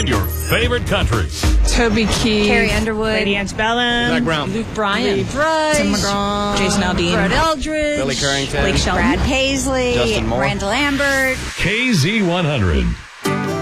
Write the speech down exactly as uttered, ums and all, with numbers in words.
and your favorite countries. Toby Keith, Carrie Underwood, Lady Antebellum, Zach Brown, Luke Bryan, Lee Brush, Tim McGraw, Jason Aldean, Brett Eldridge, Billy Currington, Blake Shelton, Brad Paisley, Justin Moore, Randall Lambert. K Z one hundred.